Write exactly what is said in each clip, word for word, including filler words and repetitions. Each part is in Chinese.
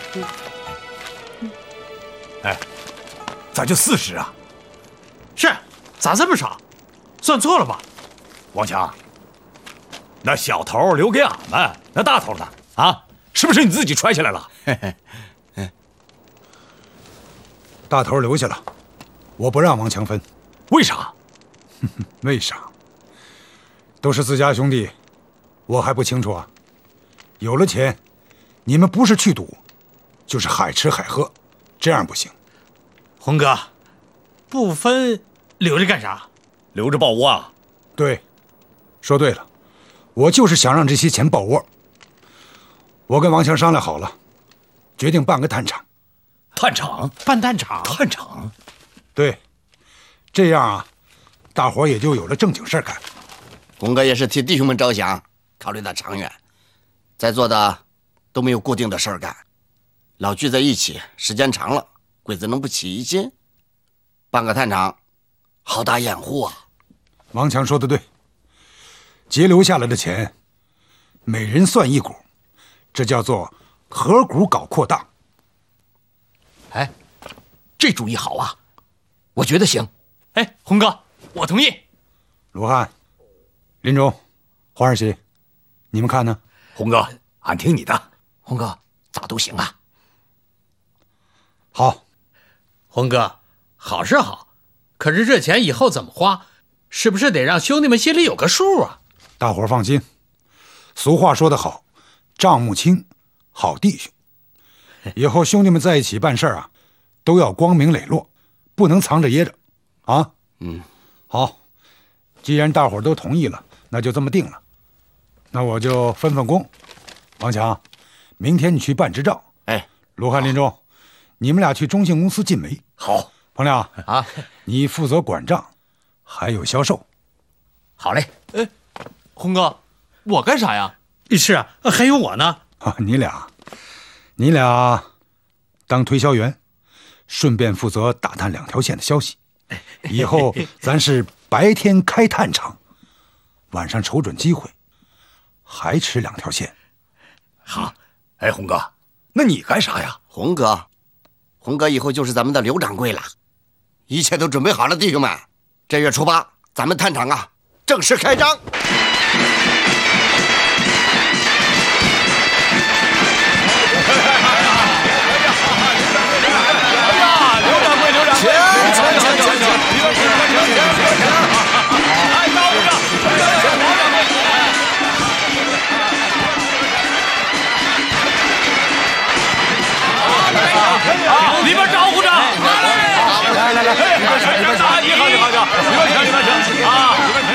哎，咋就四十啊？ 是，咋这么少？算错了吧？ 王强，那小头留给俺们，那大头呢？啊，是不是你自己揣起来了？嘿嘿。 大头留下了，我不让王强分。 为啥？ 为啥？都是自家兄弟，我还不清楚啊。有了钱，你们不是去赌，就是海吃海喝，这样不行。 洪哥，不分留着干啥？ 留着抱窝啊？ 对，说对了，我就是想让这些钱抱窝。我跟王强商量好了，决定办个探厂。 探厂？ 办探厂？ 探厂？ 对，这样啊，大伙也就有了正经事儿干。 洪哥也是替弟兄们着想，考虑到长远，在座的都没有固定的事儿干，老聚在一起，时间长了，鬼子能不起疑心？办个探厂，好打掩护啊！ 王强说的对，节留下来的钱，每人算一股，这叫做合股搞扩大。 哎，这主意好啊，我觉得行。 哎，洪哥，我同意。 罗汉、林中、黄二喜，你们看呢？ 洪哥，俺听你的。 洪哥，咋都行啊。 好， 洪哥，好是好，可是这钱以后怎么花，是不是得让兄弟们心里有个数啊？ 大伙儿放心，俗话说得好，账目清，好弟兄。以后兄弟们在一起办事啊，都要光明磊落，不能藏着掖着，啊？ 嗯， 好，既然大伙儿都同意了，那就这么定了。那我就分分工。王强，明天你去办执照。 哎， 罗汉、林中，你们俩去中信公司进煤。 好， 彭亮啊， 你负责管账，还有销售。 好嘞。 哎，洪哥，我干啥呀？是啊，还有我呢。 啊，你俩。你俩当推销员，顺便负责打探两条线的消息。以后咱是白天开探厂，晚上瞅准机会，还吃两条线。 好，哎，洪哥，那你干啥呀？ 洪哥，洪哥以后就是咱们的刘掌柜了。一切都准备好了，弟兄们，这月初八咱们探厂啊正式开张。 里边招呼着， 来来来，里边请，里边请，你好，你好，你好，里边请，里边请啊，里边请，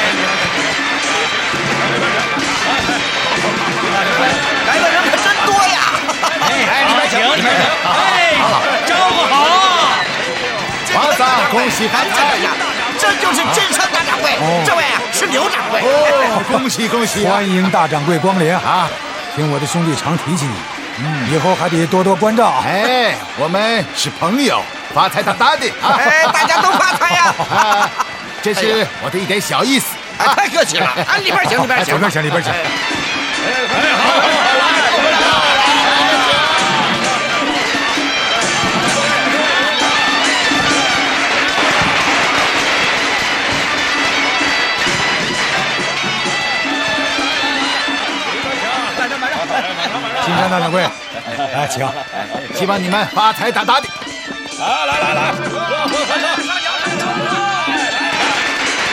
来的人可真多呀！ 哎，里边请，里边请。 哎，招呼好。 王三，恭喜发财呀！这就是真山大掌柜，这位啊是刘掌柜。 哦，恭喜恭喜！ 欢迎大掌柜光临啊！听我的兄弟常提起你。嗯，以后还得多多关照。 哎，我们是朋友，发财大大的啊！ 哎，大家都发财呀！ 啊，这是我的一点小意思。 哎，太客气了。啊，里边请，里边请， 里边请，里边请。 哎，好，好，好。 金山大掌柜，来请， 希望你们发财大大的。 来来来来，喝喝喝喝。